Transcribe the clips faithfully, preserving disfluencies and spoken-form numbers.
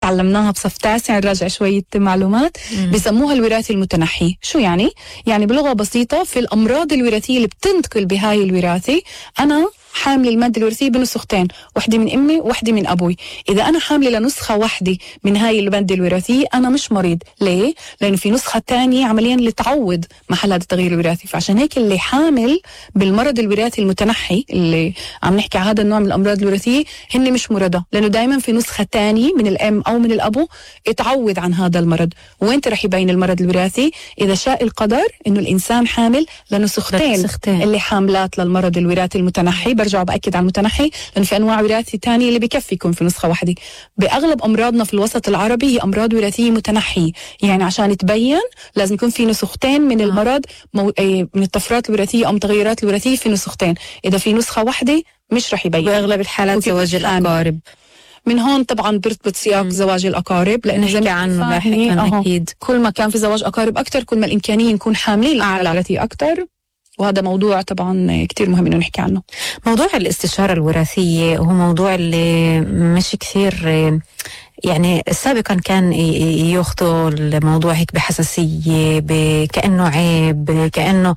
تعلمناها بصف تاسع، نراجع شوية معلومات. مم. بسموها الوراثة المتنحي. شو يعني؟ يعني بلغة بسيطة في الأمراض الوراثية اللي بتنتقل بهاي الوراثة، أنا حامل المادة الوراثية بنسختين، واحدة من أمي وواحدة من أبوي. إذا أنا حاملة لنسخة واحدة من هاي المادة الوراثية أنا مش مريض. ليه؟ لأنه في نسخة تانية عمليا اللي تعوض محل هذا التغيير الوراثي. فعشان هيك اللي حامل بالمرض الوراثي المتنحي اللي عم نحكي على هذا النوع من الأمراض الوراثية هن مش مرضى، لأنه دائما في نسخة تانية من الأم أو من الأبو تعوض عن هذا المرض. وين رح يبين المرض الوراثي؟ إذا شاء القدر إنه الإنسان حامل لنسختين اللي حاملات للمرض الوراثي المتنحي. برجع بأكد على المتنحي لأن في أنواع وراثي تانية اللي بكفي يكون في نسخة واحدة. بأغلب أمراضنا في الوسط العربي هي أمراض وراثية متنحية، يعني عشان تبين لازم يكون في نسختين من المرض مو... من الطفرات الوراثية أو التغيرات الوراثية في نسختين. إذا في نسخة واحدة مش رح يبين. بأغلب الحالات زواج الأقارب. من هون طبعا بيرتبط سياق مم. زواج الأقارب، لأنه زي ما عنه لاحقا أكيد كل ما كان في زواج أقارب أكتر كل ما الإمكانية نكون حاملين على الوراثية أكتر. وهذا موضوع طبعا كتير مهم إنه نحكي عنه. موضوع الاستشارة الوراثية هو موضوع اللي مش كثير، يعني سابقا كان ياخذوا الموضوع هيك بحساسية، كأنه عيب، كأنه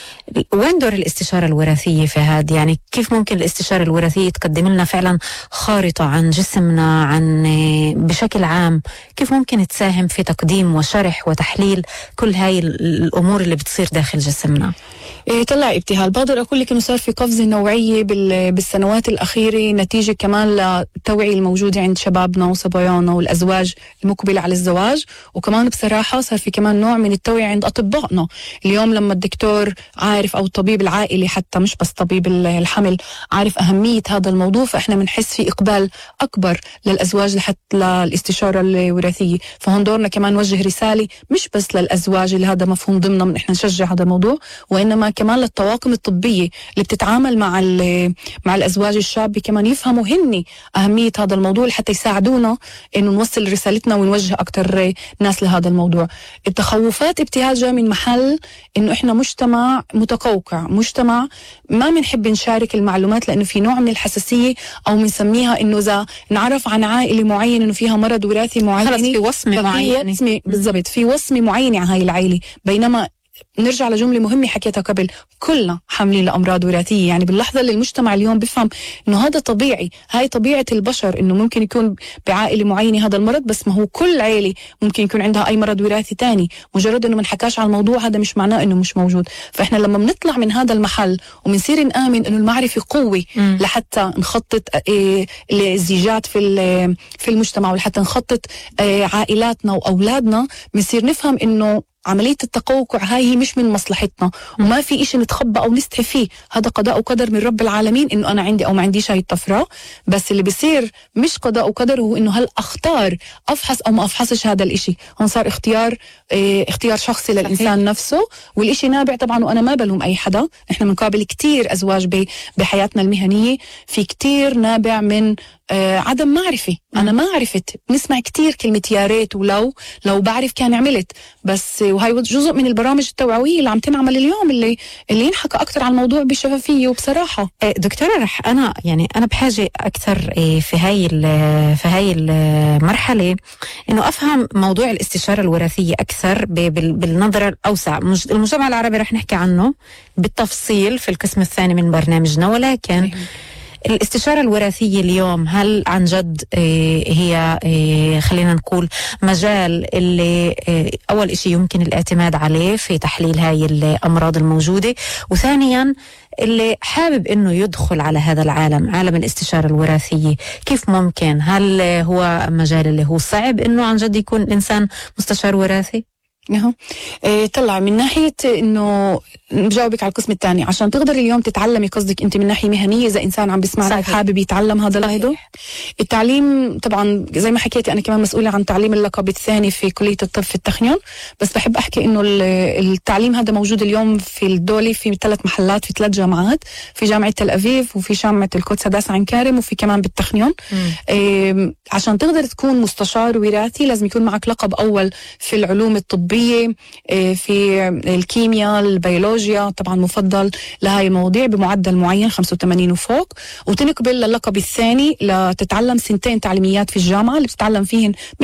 وين دور الاستشارة الوراثية في هذا؟ يعني كيف ممكن الاستشارة الوراثية تقدم لنا فعلا خارطة عن جسمنا، عن بشكل عام كيف ممكن تساهم في تقديم وشرح وتحليل كل هاي الأمور اللي بتصير داخل جسمنا؟ إيه طلع ابتهال. بقدر أقول لك إنه صار في قفزة نوعية بالسنوات الأخيرة نتيجة كمان للتوعية الموجودة عند شبابنا وصبايانا والأزواج المقبلة على الزواج. وكمان بصراحة صار في كمان نوع من التوعية عند أطبائنا. اليوم لما الدكتور عارف أو الطبيب العائلي حتى مش بس طبيب الحمل عارف أهمية هذا الموضوع، فإحنا بنحس في إقبال أكبر للأزواج لحتى للاستشارة الوراثية. فهون دورنا كمان نوجه رسالة مش بس للأزواج اللي هذا مفهوم ضمننا من إحنا نشجع هذا الموضوع، وإنما كمان للطواقم الطبية اللي بتتعامل مع مع الأزواج الشابة كمان يفهموا هن أهمية هذا الموضوع لحتى يساعدونا إنه نوصل رسالتنا ونوجه أكتر ناس لهذا الموضوع. التخوفات ابتهاج جاء من محل إنه إحنا مجتمع متقوقع، مجتمع ما بنحب نشارك المعلومات لأنه في نوع من الحساسية أو بنسميها إنه إذا نعرف عن عائلة معينة إنه فيها مرض وراثي معين خلص في وصمة معينة. بالضبط في وصمة معينة على هاي العائلة. بينما نرجع لجملة مهمة حكيتها قبل، كلنا حاملين لأمراض وراثية. يعني باللحظة اللي المجتمع اليوم بيفهم إنه هذا طبيعي، هاي طبيعة البشر، إنه ممكن يكون بعائلة معينة هذا المرض، بس ما هو كل عائلة ممكن يكون عندها أي مرض وراثي تاني. مجرد إنه منحكاش على الموضوع هذا مش معناه إنه مش موجود. فإحنا لما بنطلع من هذا المحل ومنصير نآمن إنه المعرفة قوة م. لحتى نخطط إيه الزيجات في في المجتمع ولحتى نخطط إيه عائلاتنا وأولادنا، بنصير نفهم إنه عملية التقوقع هاي هي مش من مصلحتنا وما في إشي نتخبى أو نستحي فيه. هذا قضاء وقدر من رب العالمين إنه أنا عندي أو ما عنديش هاي الطفرة. بس اللي بيصير مش قضاء وقدر هو إنه هل أختار أفحص أو ما أفحصش هذا الإشي. هون صار اختيار اه اختيار شخصي للإنسان صحيح. نفسه. والإشي نابع طبعا، وأنا ما بلوم أي حدا، إحنا بنقابل كتير أزواج بحياتنا المهنية في كتير نابع من آه عدم معرفة. أنا ما عرفت. نسمع كتير كلمة يا ريت ولو لو بعرف كان عملت. بس وهي جزء من البرامج التوعوية اللي عم تنعمل اليوم اللي اللي ينحكى أكتر عن الموضوع بشفافية وبصراحة. دكتورة رح أنا يعني أنا بحاجة أكثر في هاي في هاي المرحلة إنه أفهم موضوع الاستشارة الوراثية أكثر بالنظرة الأوسع. المجتمع العربي رح نحكي عنه بالتفصيل في القسم الثاني من برنامجنا، ولكن الاستشارة الوراثية اليوم هل عن جد هي خلينا نقول مجال اللي أول إشي يمكن الاعتماد عليه في تحليل هاي الأمراض الموجودة، وثانيا اللي حابب إنه يدخل على هذا العالم، عالم الاستشارة الوراثية، كيف ممكن؟ هل هو مجال اللي هو صعب إنه عن جد يكون الإنسان مستشار وراثي؟ اها إيه طلع من ناحيه انه بجاوبك على القسم الثاني عشان تقدري اليوم تتعلمي. قصدك انت من ناحيه مهنيه اذا انسان عم بيسمعنا حابب يتعلم هذا الموضوع. التعليم طبعا زي ما حكيتي انا كمان مسؤوله عن تعليم اللقب الثاني في كليه الطب في التخنيون، بس بحب احكي انه التعليم هذا موجود اليوم في الدولة في ثلاث محلات في ثلاث جامعات، في جامعه تل ابيب وفي جامعه القدس هداس عين كارم وفي كمان بالتخنيون. إيه عشان تقدر تكون مستشار وراثي لازم يكون معك لقب اول في العلوم الطبيه، في الكيمياء، البيولوجيا طبعا مفضل لهاي المواضيع بمعدل معين خمسة وثمانين وفوق، وتنقبل للقب الثاني لتتعلم سنتين تعليميات في الجامعة اللي بتتعلم فيهن